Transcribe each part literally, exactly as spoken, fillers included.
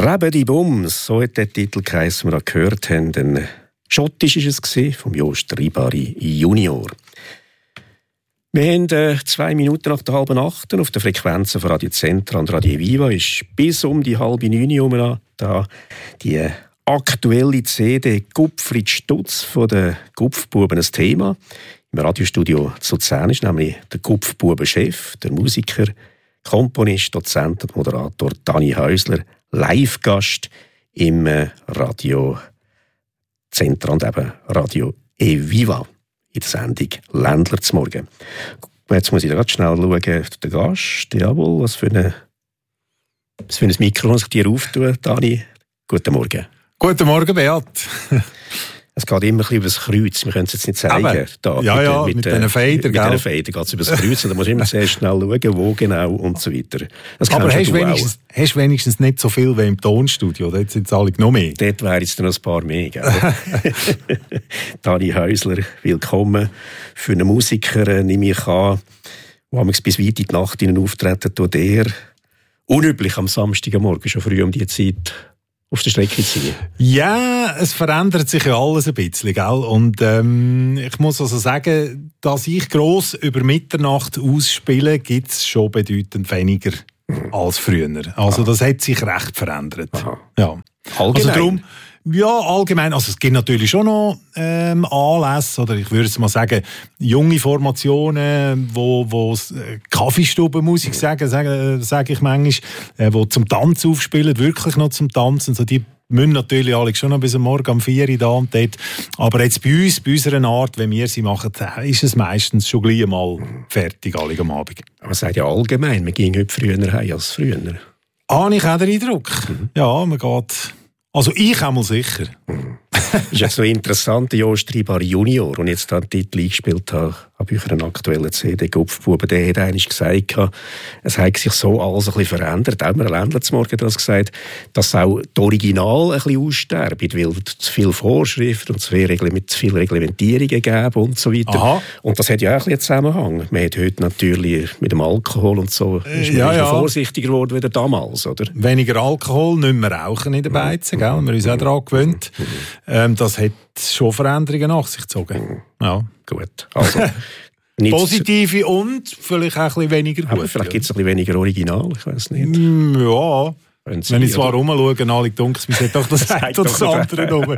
Rebedi Bums, so hat der Titel geheißen, den wir gehört haben. Ein schottisch war es, vom Jost Ribari Junior. Wir haben äh, zwei Minuten nach der halben Acht auf den Frequenzen von Radio Centra und Radio Viva ist bis um die halbe neun Uhr da die äh, aktuelle C D Gupfrid Stutz von den Gupfbuben ein Thema. Im Radiostudio zu Luzern ist nämlich der Gupfbuben-Chef, der Musiker, Komponist, Dozent und Moderator Dani Häusler, Live-Gast im äh, Radio Centra und eben Radio Eviva in der Sendung «Ländler zum Morgen». Jetzt muss ich da ganz schnell schauen, der Gast, jawohl, was für, eine, was für ein Mikrofon sich dir auftun, Dani. Guten Morgen. Guten Morgen, Beat. Es geht immer ein bisschen über das Kreuz, wir können es jetzt nicht zeigen. Da, ja, mit, ja, mit, mit äh, diesen Federn, Mit diesen Federn geht es über das Kreuz und da musst du immer sehr schnell schauen, wo genau und so weiter. Das aber hast du wenigstens, hast wenigstens nicht so viel wie im Tonstudio, dort sind es alle noch mehr. Dort wären jetzt noch ein paar mehr, gell? Dani Häusler, willkommen. Für einen Musiker äh, nehme ich an, der bis weit in die Nacht in auftreten, tut er unüblich am Samstagmorgen schon früh um die Zeit auf der Strecke ziehen. Ja, es verändert sich ja alles ein bisschen, gell? Und ähm, ich muss also sagen, dass ich gross über Mitternacht ausspiele, gibt es schon bedeutend weniger mhm. als früher. Also Aha. das hat sich recht verändert. Aha. Ja. Allgemein? Also darum, ja, allgemein. Also es gibt natürlich schon noch ähm, Anlässe, oder ich würde es mal sagen, junge Formationen, wo, wo äh, Kaffeestubenmusik sagen, sage sag ich manchmal, äh, wo zum Tanz aufspielen, wirklich noch zum Tanzen. So, die müssen natürlich alle schon noch bis am Morgen um vier Uhr da und dort. Aber jetzt bei uns, bei unserer Art, wenn wir sie machen, ist es meistens schon gleich mal fertig, alle am Abend. Aber man sagt ja allgemein, man ging heute früher heim als früher. Ah, ich habe den Eindruck. Mhm. Ja, man geht... Also ich einmal sicher. Ist ja so interessant, der Jost Ribari Junior, und jetzt den Titel eingespielt habe, habe ich einen aktuellen C D Gupfbuben, der hat eigentlich gesagt, es hat sich so alles ein bisschen verändert. Auch mir Ländler zum Morgen das gesagt, dass auch das Original ein bisschen aussterben, weil es zu viele Vorschriften und zu viele, Reglement- zu viele Reglementierungen geben und so weiter. Aha. Und das hat ja auch ein bisschen Zusammenhang. Man hat heute natürlich mit dem Alkohol und so ist man ja, ja. vorsichtiger geworden wie damals, oder? Weniger Alkohol, nicht mehr rauchen in den Beizen, gell? Wir haben uns auch daran gewöhnt. Ähm, das hat schon Veränderungen nach sich gezogen. Ja. Gut. Also, positive und vielleicht auch ein bisschen weniger gut. Aber vielleicht gibt es ein bisschen weniger Original, ich weiß nicht. Mm, ja. Wenn, Wenn ich zwar rumschaue, alle dunkel, mir sagt doch das eine oder das andere rum.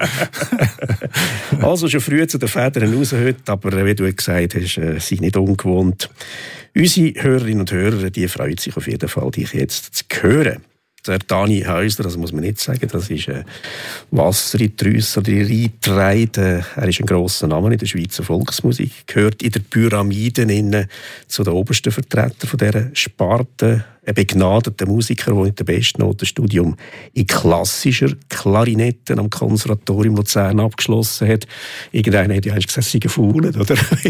Also schon früh zu den Federn raus heute, aber wie du gesagt hast, äh, sind nicht ungewohnt. Unsere Hörerinnen und Hörer, die freuen sich auf jeden Fall, dich jetzt zu hören. Der Dani Häusler, das muss man nicht sagen, das ist ein Wasser in die Rüsse oder in die Reitreide. Er ist ein grosser Name in der Schweizer Volksmusik, gehört in der Pyramide innen zu den obersten Vertretern von dieser Sparte. Ein begnadeter Musiker, der mit dem Bestnotenstudium in klassischer Klarinette am Konservatorium Luzern abgeschlossen hat. Irgendeiner hat ja eigentlich gesagt, sie sei faul, oder?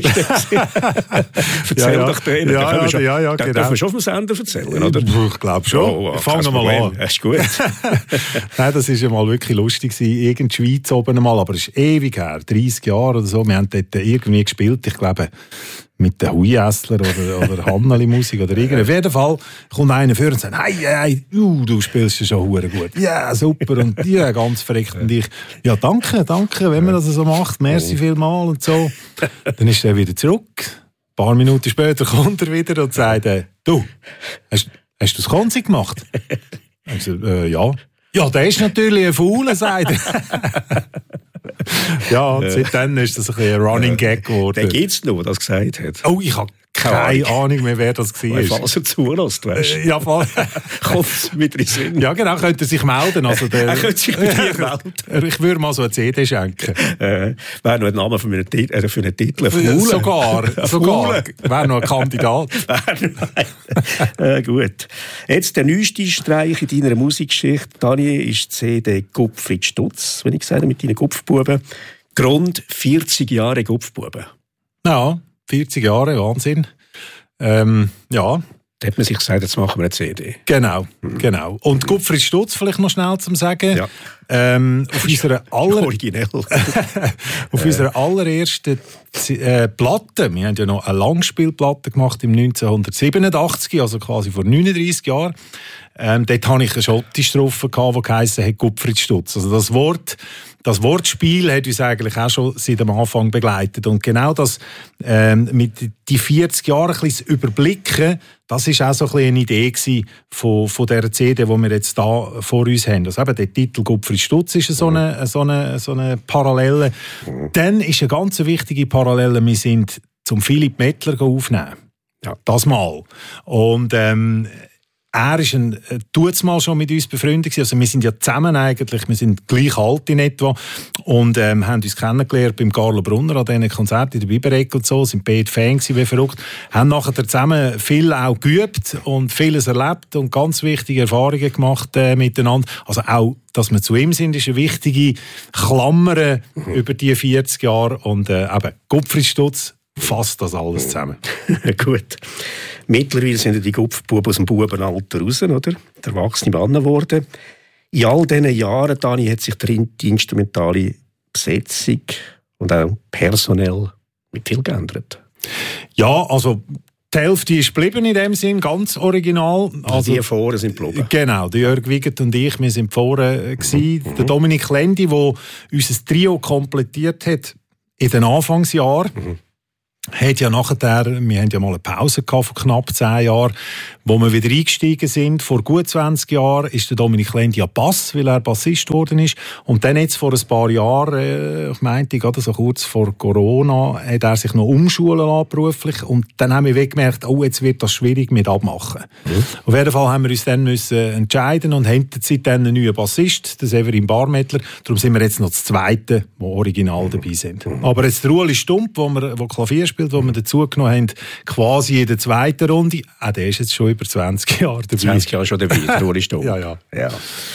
Erzähl ja, ja. doch denen. Ja, ja, schon, ja, ja, genau. Darf man schon auf dem Sender erzählen, oder? Ich glaube schon. Oh, oh, Fangen wir mal an. Das ist gut. Nein, das war ja mal wirklich lustig. Irgend Schweiz oben einmal, aber es ist ewig her, dreissig Jahre oder so. Wir haben dort irgendwie gespielt, ich glaube, mit den Huiässler oder, oder Hanneli-Musik oder irgendwie. Auf jeden Fall kommt einer vor und sagt, hey, hey, uh, du spielst ja schon hure gut. Ja, super. Und ja, ganz verreckt. Und ich, ja, danke, danke, wenn man das so macht. Merci vielmal und so. Dann ist er wieder zurück. Ein paar Minuten später kommt er wieder und sagt, äh, du, hast, hast du das Konzert gemacht? Ich so, äh, ja. Ja, der ist natürlich ein Fauler, sagt er. Ja, und seitdem ist das ein, ein Running Gag geworden. Den gibt es noch, der das gesagt hat. Oh, ich habe keine Ahnung mehr, wer das war. Falls er zulässt, weißt du. Ja, voll. Kommt wieder in Sinn. Ja, genau, könnte er sich melden. Also der, er könnte sich bei dir melden. Ich würde mal so eine C D schenken. Äh, wäre noch ein Name für einen, Tit- äh, für einen Titel. Fule. Sogar, sogar. Wäre noch ein Kandidat. äh, gut. Jetzt der neueste Streich in deiner Musikgeschichte, Dani, ist die C D Gupfrid Stutz, wenn ich sage, mit deinen Gupfbuben. Grund vierzig Jahre Gupfbuben. Ja, vierzig Jahre, Wahnsinn. Ähm, ja. Da hat man sich gesagt, jetzt machen wir eine C D. Genau, mhm. genau. Und Gupfrid Stutz, vielleicht noch schnell zum Sagen. Ja. Ähm, auf unserer aller... Originell. auf unserer allerersten äh, Platte, wir haben ja noch eine Langspielplatte gemacht im neunzehnhundertsiebenundachtzig, also quasi vor neununddreissig Jahren. Ähm, dort hatte ich eine Schottisch-Strophe, die geheissen hat Gottfried Stutz. Also das Wort, das Wortspiel hat uns eigentlich auch schon seit dem Anfang begleitet. Und genau das ähm, mit die vierzig Jahre ein bisschen überblicken, das war auch so ein bisschen eine Idee von, von dieser C D, die wir jetzt hier vor uns haben. Also eben der Titel Gottfried Stutz ist so eine, so eine, so eine Parallele. Dann ist eine ganz wichtige Parallele, wir sind zum Philipp Mettler aufnehmen. Ja, das mal. Und ähm, er ist ein, äh, tut's mal schon mit uns befreundet. Also wir sind ja zusammen eigentlich, wir sind gleich alt in etwa und ähm, haben uns kennengelernt beim Carlo Brunner an diesen Konzerten in der Bibereck und so, sind beide Fans wie verrückt, haben nachher zusammen viel auch geübt und vieles erlebt und ganz wichtige Erfahrungen gemacht äh, miteinander. Also auch, dass wir zu ihm sind, ist eine wichtige Klammer mhm. über die vierzig Jahre und äh, eben Gottfried Stutz fasst das alles zusammen. Gut. Mittlerweile sind die Gupfbuben aus dem Bubenalter raus, oder? Der erwachsene Mann geworden. In all diesen Jahren, Dani, hat sich die instrumentale Besetzung und auch personell mit viel geändert. Ja, also die Hälfte ist geblieben in dem Sinn, ganz original. Also die vorne sind geblieben. Genau, der Jörg Wiegert und ich, wir sind vorne gewesen. Mhm. Der Dominik Lendi, der unser Trio komplettiert hat in den Anfangsjahren. Mhm. Hat ja nachher, wir haben ja mal eine Pause gehabt von knapp zehn Jahren, wo wir wieder eingestiegen sind. Vor gut zwanzig Jahren ist der Dominik Lendi ja Bass, weil er Bassist geworden ist. Und dann jetzt vor ein paar Jahren, äh, ich meinte, gerade so kurz vor Corona, hat er sich noch umschulen lassen beruflich. Und dann haben wir gemerkt, oh, jetzt wird das schwierig mit Abmachen. Mhm. Auf jeden Fall haben wir uns dann müssen entscheiden und haben seitdem einen neuen Bassist, den Severin Barmettler. Darum sind wir jetzt noch das Zweite, die original dabei sind. Mhm. Aber jetzt der Ueli Stump, wo wir, wo Klavier spielt, wo wir dazu genommen haben, quasi in der zweiten Runde, auch der ist jetzt schon über zwanzig Jahre dabei. zwanzig Jahre schon dabei, der Ueli Stump. ja, ja. ja.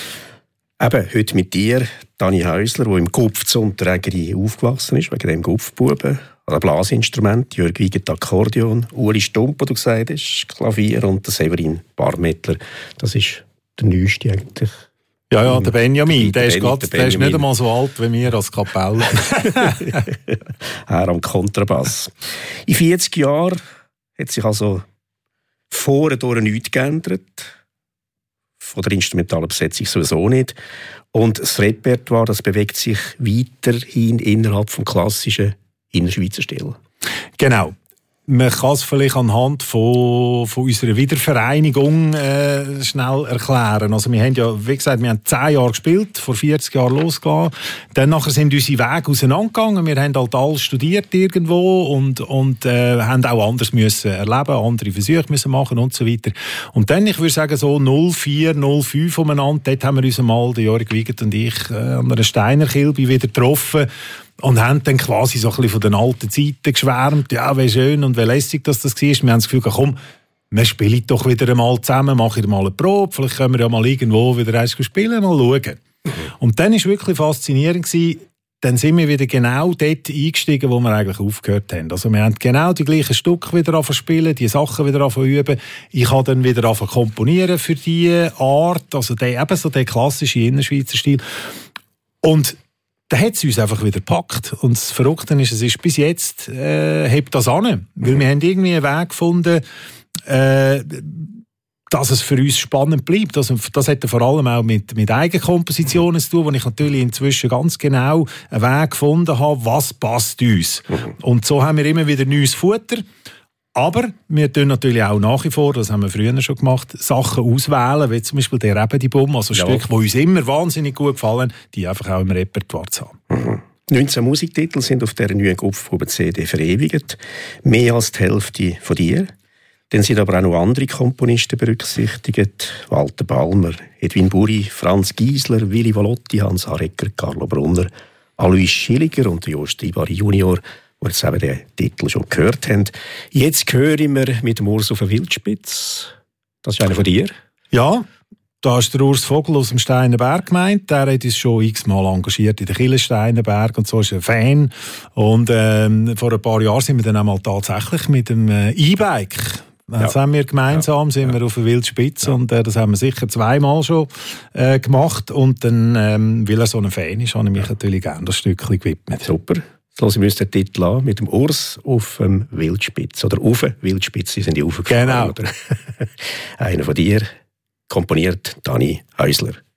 Eben, heute mit dir, Dani Häusler, der im Gupf zu Unterägeri aufgewachsen ist, wegen dem Gupfbuben, ein Blasinstrument, Jörg Wiegert Akkordeon, Ueli Stump, wie du gesagt hast, Klavier und der Severin Barmettler. Das ist der Neueste eigentlich. Ja, ja, der Benjamin, der, der, ist, grad, der, der ist nicht einmal so alt wie wir als Kapelle. Er am Kontrabass. In vierzig Jahren hat sich also vorne durch nichts geändert. Von der instrumentalen Besetzung sowieso nicht. Und das Repertoire, das bewegt sich weiterhin innerhalb des klassischen Innerschweizer Stil. Genau. Man kann es vielleicht anhand von, von unserer Wiedervereinigung äh, schnell erklären. Also wir haben ja, wie gesagt, wir haben zehn Jahre gespielt, vor vierzig Jahren losgegangen. Dann nachher sind unsere Wege auseinandergegangen. Wir haben halt alle studiert irgendwo und, und äh, haben auch anders müssen erleben, andere Versuche müssen machen und so weiter. Und dann, ich würde sagen, so null vier, null fünf umeinander, dort haben wir uns mal, der Jörg Wiegert und ich, äh, an einer Steinerkilbe wieder getroffen. Und haben dann quasi so ein bisschen von den alten Zeiten geschwärmt. Ja, wie schön und wie lässig das, das war. Wir haben das Gefühl, komm, wir spielen doch wieder einmal zusammen, machen mal eine Probe, vielleicht können wir ja mal irgendwo wieder eins spielen, mal schauen. Mhm. Und dann war es wirklich faszinierend gewesen, dann sind wir wieder genau dort eingestiegen, wo wir eigentlich aufgehört haben. Also wir haben genau die gleichen Stücke wieder angefangen zu spielen, die Sachen wieder angefangen zu üben. Ich habe dann wieder angefangen zu komponieren für diese Art, also der, eben so der klassische Innerschweizer Stil. Und da hat es uns einfach wieder gepackt. Und das Verrückte ist, es ist bis jetzt, äh, hebt das an. Weil wir haben irgendwie einen Weg gefunden, äh, dass es für uns spannend bleibt. Also, das hat vor allem auch mit, mit Eigenkompositionen zu tun, wo ich natürlich inzwischen ganz genau einen Weg gefunden habe, was passt uns. Und so haben wir immer wieder neues Futter. Aber wir tun natürlich auch nach wie vor, das haben wir früher schon gemacht, Sachen auswählen, wie zum Beispiel der Rebedi-Bum, also ja. Stücke, die uns immer wahnsinnig gut gefallen, die einfach auch im Repertoire zu haben. Mhm. neunzehn Musiktitel sind auf dieser neuen Gupfbuben-C D verewigt. Mehr als die Hälfte von dir. Dann sind aber auch noch andere Komponisten berücksichtigt. Walter Balmer, Edwin Buri, Franz Giesler, Willy Valotti, Hans Arecker, Carlo Brunner, Alois Schilliger und Jost Ribari Junior, die jetzt eben den Titel schon gehört haben. Jetzt hören wir mit dem Urs auf der Wildspitz. Das ist einer von dir? Ja, da ist der Urs Vogel aus dem Steinerberg gemeint. Der hat uns schon x-mal engagiert in der Kille Steinerberg und so ist ein Fan. Und ähm, vor ein paar Jahren sind wir dann einmal tatsächlich mit dem äh, E-Bike Das ja. haben wir gemeinsam, ja. sind wir auf der Wildspitze ja. und äh, das haben wir sicher zweimal schon äh, gemacht. Und dann, ähm, weil er so ein Fan ist, habe ich mich ja. natürlich gerne das Stückchen gewidmet. Super. Jetzt hören wir uns den Titel an mit dem Urs auf dem Wildspitz. Oder auf der Wildspitze, sie sind die aufgefahren. Genau. Oder? Einer von dir, komponiert Dani Häusler.